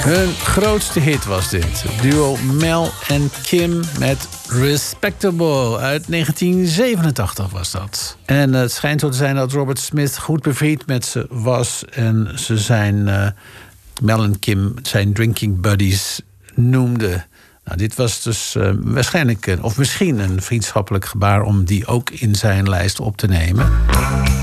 Hun grootste hit was dit. Het duo Mel en Kim met Respectable. Uit 1987 was dat. En het schijnt zo te zijn dat Robert Smith goed bevriend met ze was. En ze zijn, Mel en Kim, zijn drinking buddies noemde. Nou, dit was dus waarschijnlijk, of misschien een vriendschappelijk gebaar om die ook in zijn lijst op te nemen.